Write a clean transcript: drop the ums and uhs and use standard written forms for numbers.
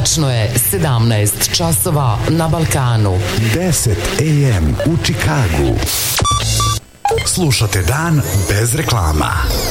Tačno je 17 časova na Balkanu. 10 AM u Čikagu. Slušate Dan bez reklama.